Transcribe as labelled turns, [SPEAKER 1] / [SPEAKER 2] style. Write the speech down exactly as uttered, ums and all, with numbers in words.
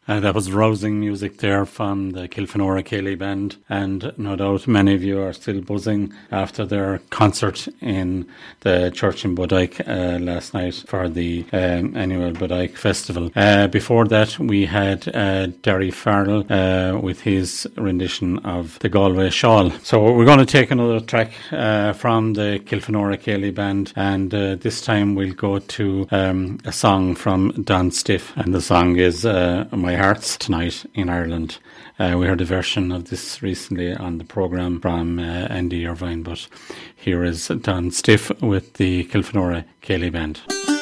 [SPEAKER 1] Uh, that was rousing music there from the Kilfenora Ceilidh Band, and no doubt many of you are still buzzing after their concert in the church in Bodyke uh, last night for the um, annual Bodyke Festival. Uh, before that, we had uh, Derry Farrell uh, with his rendition of the Galway Shawl. So we're going to take another track uh, from the Kilfenora Ceilidh Band, and uh, this time we'll go to um, a song from Don Stiff, and the song is uh, My Heart's Tonight in Ireland. Uh, we heard a version of this recently on the programme from uh, Andy Irvine, but here is Don Stiff with the Kilfenora Ceilidh Band.